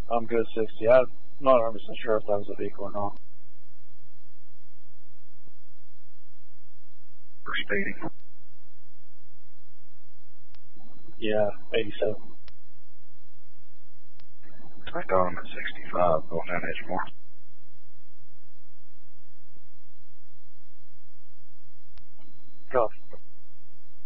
I'm good 60. I'm not 100% sure if that was a vehicle or not. For speeding. Yeah, 87. I got him at 65 going down Edgemore.